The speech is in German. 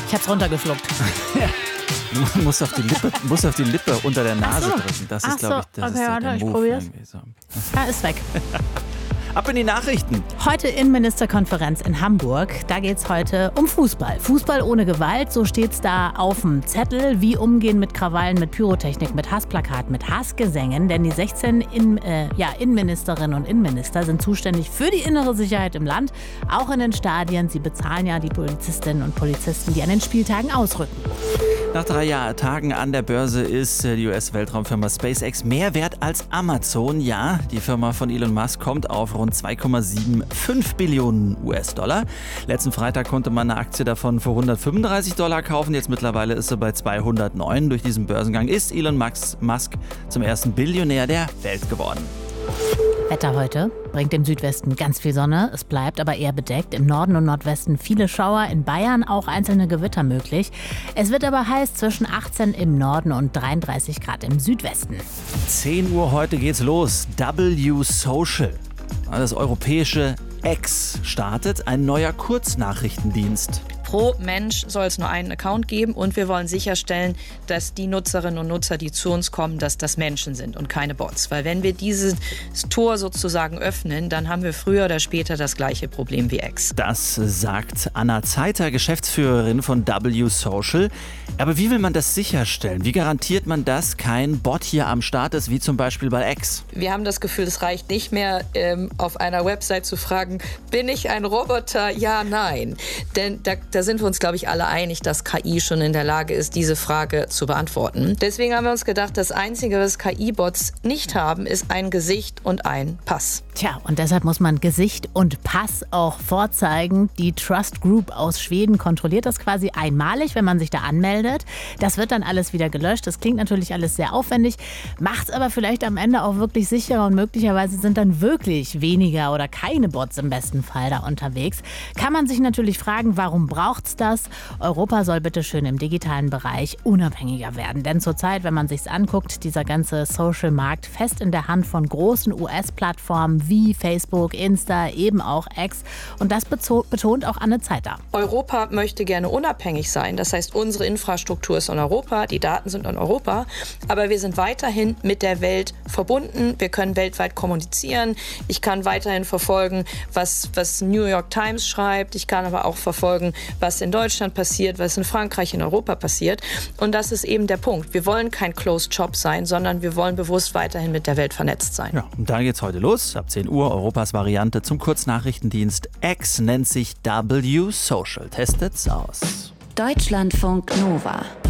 Ich hab's runtergeschluckt. Du musst auf die Lippe unter der Nase drücken. Das ist, glaube ich, der ich Move. probier's. So. Ist weg. Ab in die Nachrichten. Heute Innenministerkonferenz in Hamburg. Da geht's heute um Fußball. Fußball ohne Gewalt, so steht's da auf dem Zettel. Wie umgehen mit Krawallen, mit Pyrotechnik, mit Hassplakaten, mit Hassgesängen. Denn die 16 Innenministerinnen und Innenminister sind zuständig für die innere Sicherheit im Land. Auch in den Stadien. Sie bezahlen ja die Polizistinnen und Polizisten, die an den Spieltagen ausrücken. Nach 3 Tagen an der Börse ist die US-Weltraumfirma SpaceX mehr wert als Amazon. Ja, die Firma von Elon Musk kommt auf rund 2,75 Billionen US-Dollar. Letzten Freitag konnte man eine Aktie davon für $135 kaufen. Jetzt mittlerweile ist sie bei 209. Durch diesen Börsengang ist Elon Musk zum ersten Billionär der Welt geworden. Wetter heute bringt im Südwesten ganz viel Sonne. Es bleibt aber eher bedeckt. Im Norden und Nordwesten viele Schauer. In Bayern auch einzelne Gewitter möglich. Es wird aber heiß, zwischen 18 im Norden und 33 Grad im Südwesten. 10 Uhr heute geht's los. W-Social. Das europäische X startet ein neuer Kurznachrichtendienst. Pro Mensch soll es nur einen Account geben und wir wollen sicherstellen, dass die Nutzerinnen und Nutzer, die zu uns kommen, dass das Menschen sind und keine Bots. Weil wenn wir dieses Tor sozusagen öffnen, dann haben wir früher oder später das gleiche Problem wie X. Das sagt Anna Zeiter, Geschäftsführerin von W-Social. Aber wie will man das sicherstellen? Wie garantiert man, dass kein Bot hier am Start ist, wie zum Beispiel bei X? Wir haben das Gefühl, es reicht nicht mehr, auf einer Website zu fragen, bin ich ein Roboter? Ja, nein. Denn da sind wir uns, glaube ich, alle einig, dass KI schon in der Lage ist, diese Frage zu beantworten. Deswegen haben wir uns gedacht, das Einzige, was KI-Bots nicht haben, ist ein Gesicht und ein Pass. Tja, und deshalb muss man Gesicht und Pass auch vorzeigen. Die Trust Group aus Schweden kontrolliert das quasi einmalig, wenn man sich da anmeldet. Das wird dann alles wieder gelöscht. Das klingt natürlich alles sehr aufwendig, macht es aber vielleicht am Ende auch wirklich sicherer und möglicherweise sind dann wirklich weniger oder keine Bots im besten Fall da unterwegs. Kann man sich natürlich fragen, warum braucht's das? Europa soll bitte schön im digitalen Bereich unabhängiger werden. Denn zurzeit, wenn man sich's anguckt, dieser ganze Social-Markt fest in der Hand von großen US-Plattformen wie Facebook, Insta, eben auch X. Und das betont auch Anne Zeiter. Europa möchte gerne unabhängig sein. Das heißt, unsere Infrastruktur ist in Europa, die Daten sind in Europa. Aber wir sind weiterhin mit der Welt verbunden. Wir können weltweit kommunizieren. Ich kann weiterhin verfolgen, was New York Times schreibt. Ich kann aber auch verfolgen, was in Deutschland passiert, was in Frankreich, in Europa passiert. Und das ist eben der Punkt. Wir wollen kein Closed Shop sein, sondern wir wollen bewusst weiterhin mit der Welt vernetzt sein. Ja, und da geht's heute los. Ab 10 Uhr Europas Variante zum Kurznachrichtendienst X nennt sich W-Social. Testet's aus. Deutschlandfunk Nova.